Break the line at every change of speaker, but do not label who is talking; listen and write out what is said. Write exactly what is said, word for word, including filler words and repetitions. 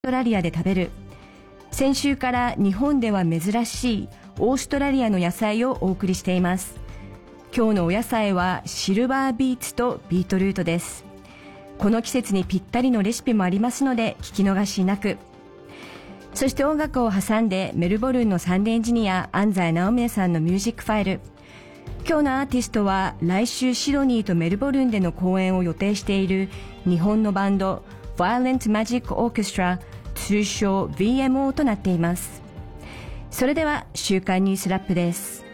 オーストラリアで食べる。先週から日本では珍しいオーストラリアの野菜をお送りしています。今日のお野菜はシルバービーツとビートルートです。この季節にぴったりのレシピもありますので聞き逃しなく。そして音楽を挟んでメルボルンのサンデーエンジニア安西直宗さんのミュージックファイル。今日のアーティストは来週シドニーとメルボルンでの公演を予定している日本のバンド Violent Magic Orchestra 通称 ブイエムオー となっています。それでは週刊ニュースラップです。